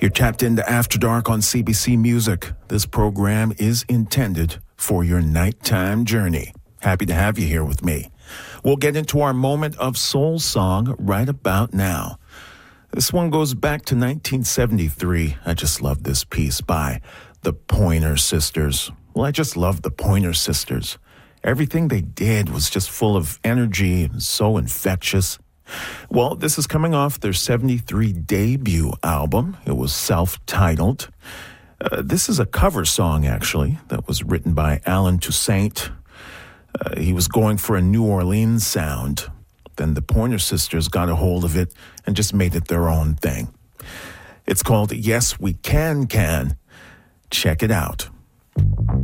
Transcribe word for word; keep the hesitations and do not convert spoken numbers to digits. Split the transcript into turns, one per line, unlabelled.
You're tapped into After Dark on C B C Music. This program is intended for your nighttime journey. Happy to have you here with me. We'll get into our moment of soul song right about now. This one goes back to nineteen seventy-three. I just love this piece by the Pointer Sisters. Well, I just love the Pointer Sisters. Everything they did was just full of energy and so infectious. Well, this is coming off their seventy-three debut album. It was self-titled. Uh, this is a cover song, actually, that was written by Alan Toussaint. Uh, he was going for a New Orleans sound. Then the Pointer Sisters got a hold of it and just made it their own thing. It's called Yes We Can Can. Check it out.